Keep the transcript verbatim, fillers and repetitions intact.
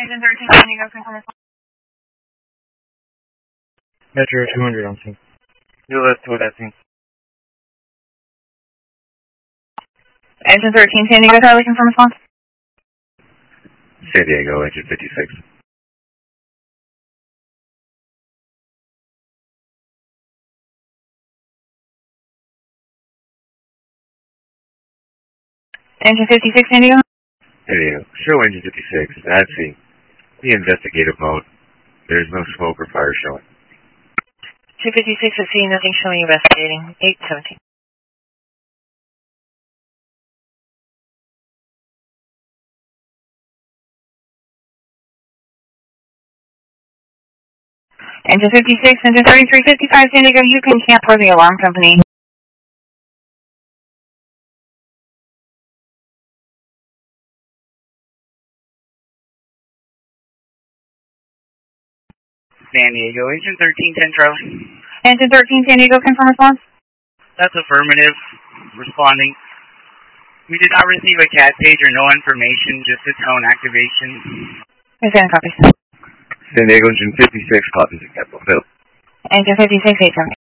Engine thirteen, San Diego, confirm response. Metro two hundred on scene. U S two at scene. Engine thirteen, San Diego, Charlie, confirm response. San Diego, engine fifty-six. Engine fifty-six, San Diego. San Diego, show engine fifty-six, at sea. The investigative mode. There's no smoke or fire showing. two fifty-six at sea, nothing showing investigating. eight seventeen. Engine fifty-six, engine thirty-three fifty-five, San Diego, you can camp for the alarm company. San Diego, engine thirteen ten, Charlie. Engine thirteen, San Diego, confirm response. That's affirmative. Responding. We did not receive a C A T page or no information, just a tone activation. Is that a copy? San Diego, engine fifty-six, copies of Capital Hill. Engine fifty-six, eight seventeen.